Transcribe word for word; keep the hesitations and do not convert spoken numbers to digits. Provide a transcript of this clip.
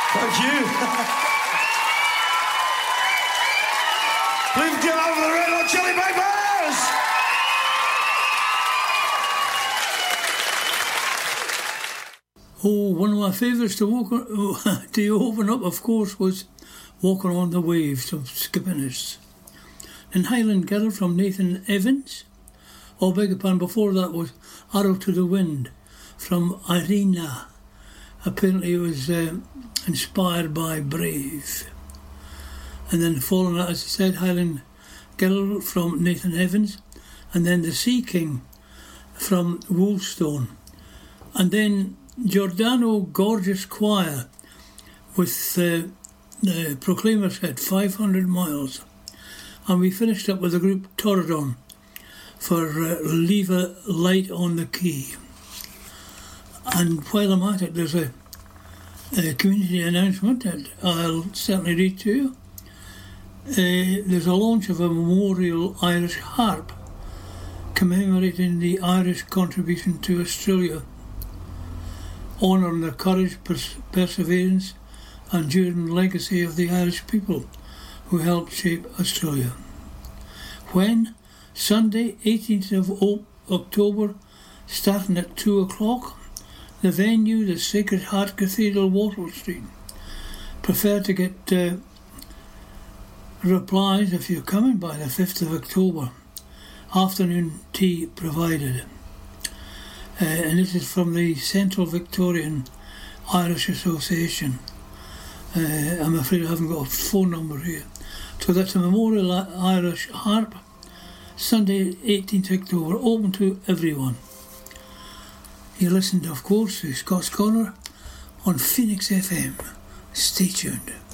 Thank you. Please give over the Red Hot Chili Peppers. Oh, one of my favourites to walk on, to open up, of course, was Walking on the Waves of Skippiness. And Highland Girl from Nathan Evans. Oh, beg your pardon, before that was Arrow to the Wind from Irina. Apparently it was uh, inspired by Brave. And then following that, as I said, Highland Girl from Nathan Evans. And then The Sea King from Woolstone. And then Giordano Gorgeous Choir with uh, the Proclaimers Head, five hundred miles. And we finished up with the group Torridon for uh, Leave a Light on the Quay. And while I'm at it, there's a, a community announcement that I'll certainly read to you. Uh, there's a launch of a memorial Irish harp commemorating the Irish contribution to Australia, honouring the courage, pers- perseverance and enduring legacy of the Irish people who helped shape Australia. When? Sunday, eighteenth of October, starting at two o'clock. The venue, the Sacred Heart Cathedral, Wattle Street. Prefer to get uh, replies if you're coming by the fifth of October. Afternoon tea provided. Uh, and this is from the Central Victorian Irish Association. Uh, I'm afraid I haven't got a phone number here. So that's a Memorial Irish Harp, Sunday eighteenth of October, open to everyone. You listened, of course, to Scott's Corner on Phoenix F M. Stay tuned.